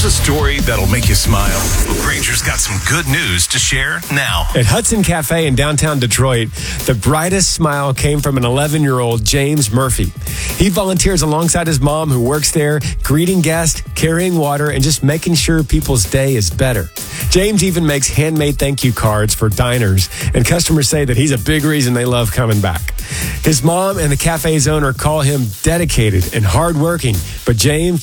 a story that'll make you smile? Well, Granger's got some good news to share now. At Hudson Cafe in downtown Detroit, the brightest smile came from an 11-year-old James Murphy. He volunteers alongside his mom who works there, greeting guests, carrying water, and just making sure people's day is better. James even makes handmade thank you cards for diners, and customers say that he's a big reason they love coming back. His mom and the cafe's owner call him dedicated and hardworking, but James